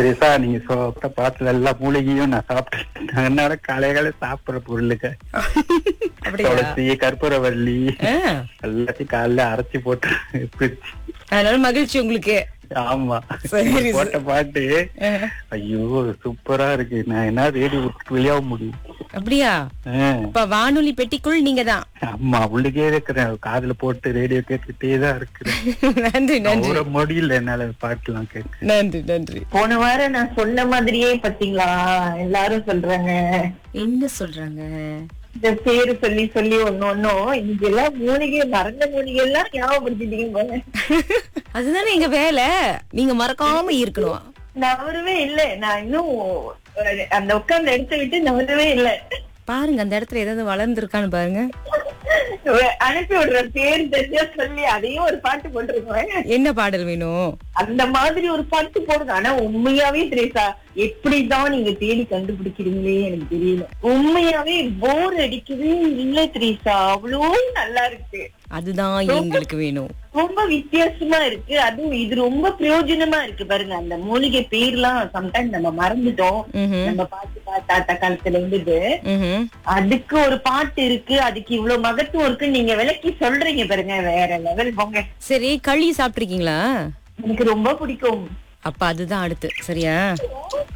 சரிசா, நீங்க சாப்பிட்ட பாட்டுல எல்லா மூலிகையும் நான் சாப்பிட்டேன். அதனால காலையில சாப்பிடுற பொருளுக்கு அப்படியா? துளசி, கற்பூரவள்ளி ஆ, எல்லாத்தையும் காலைல அரைச்சி போட்டு பிரிச்சு. அதனால மகிழ்ச்சி உங்களுக்கு. ஆமா, சரி, சரி. போட்ட பாட்டு ஆ, ஐயோ சூப்பரா இருக்கு. நான் என்ன ரேடியோ வெளியாக முடியும். அப்படியா? இப்ப வானொலி பெட்டிக்குள் நீங்க தான். ஆமா, உள்ளுக்கே இருக்கிறேன். காதுல போட்டு ரேடியோ கேட்டுட்டே தான் இருக்கிறேன். நன்றி நன்றி ஒரு முடியல என்னால பாட்டுலாம் கேட்க. நன்றி நன்றி. போன வாரம் நான் சொன்ன மாதிரியே பாத்தீங்களா, எல்லாரும் சொல்றாங்க. என்ன சொல்றாங்க? இந்த பேரு சொல்லி சொல்லி ஒன்னும் இன்னைக்கு எல்லாம் மூலிகை, மறந்த மூலிகை எல்லாம் ஞாபகப்படுத்திட்டீங்க போல. அதுதானே எங்க வேலை. நீங்க மறக்காம இருக்கணும். நவரவே இல்ல. நான் இன்னும் அந்த உட்கார்ந்து எடுத்து விட்டு நவரவே இல்ல. பாருங்க அந்த இடத்துல ஏதாவது வளர்ந்துருக்கான்னு பாருங்க. அனுப்பி விடுற பேரு தெரிஞ்சா சொல்லி அதையும் ஒரு பாட்டு போட்டிருக்கேன். என்ன பாடல் வேணும்? அந்த மாதிரி ஒரு பாட்டு போடுங்க. ஆனா உண்மையாவே திரேசா, எப்படிதான் நீங்க தேடி கண்டுபிடிக்கிறீங்களே எனக்கு தெரியல. உண்மையாவே போர் அடிக்கவே இல்ல திரேசா, அவ்வளோ நல்லா இருக்கு. அதுதான் எங்களுக்கு வேணும். ரொம்ப வித்தியாசமா இருக்கு. அதுவும் இது ரொம்ப பிரயோஜனமா இருக்கு. பாருங்க, அந்த மூலிகை பேர்லாம் சம்டைம் நம்ம மறந்துட்டோம். நம்ம பாட்டு தாத்தா காலத்துல இருந்தது. அதுக்கு ஒரு பாட்டு இருக்கு, அதுக்கு இவ்வளவு மகத்துவம் இருக்கு. நீங்க விளக்கி சொல்றீங்க பாருங்க, வேற லெவல் போங்க. சரி, களி சாப்பிட்டிருக்கீங்களா? எனக்கு ரொம்ப பிடிக்கும். அப்ப அதுதான் அடுத்து. சரியா?